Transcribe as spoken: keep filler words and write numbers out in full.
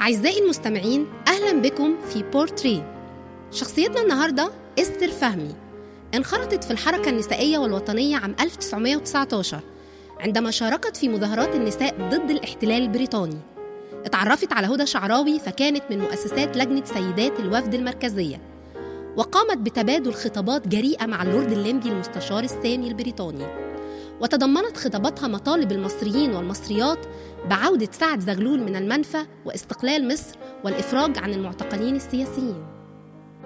أعزائي المستمعين، أهلا بكم في بورتري. شخصيتنا النهاردة إستر فهمي. انخرطت في الحركة النسائية والوطنية عام ألف وتسعمائة وتسعة عشر عندما شاركت في مظاهرات النساء ضد الاحتلال البريطاني. اتعرفت على هدى شعراوي فكانت من مؤسسات لجنة سيدات الوفد المركزية، وقامت بتبادل خطابات جريئة مع اللورد الليمبي المستشار السامي البريطاني. وتضمنت خطاباتها مطالب المصريين والمصريات بعودة سعد زغلول من المنفى واستقلال مصر والإفراج عن المعتقلين السياسيين.